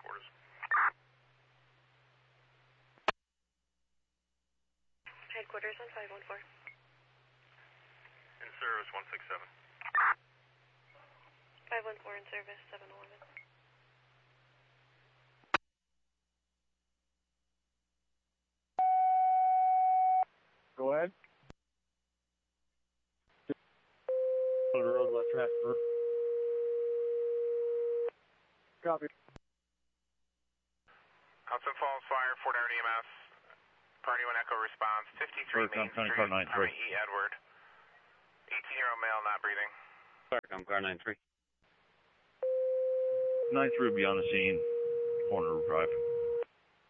headquarters. Headquarters on 514. In service 167. 514 in service 711. Go ahead. On the road, left transfer. Copy. Hudson Falls Fire, Fort Everett EMS. Party 1 Echo response. 53 Main Street. E. Edward. 18-year-old male not breathing. Starcom car 93. 93 will be on the scene. Corner Drive.